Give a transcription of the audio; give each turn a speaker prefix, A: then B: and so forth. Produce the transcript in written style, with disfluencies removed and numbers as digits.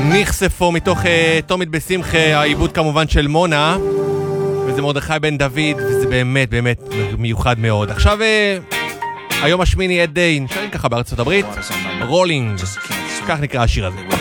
A: נחשפו מתוך תומית בשמחה, העיבוד כמובן של מונה, וזה מרדכי בן דוד, וזה באמת באמת מיוחד מאוד. עכשיו היום השמיני נשארים ככה בארצות הברית, רולינג, כך נקרא השיר הזה.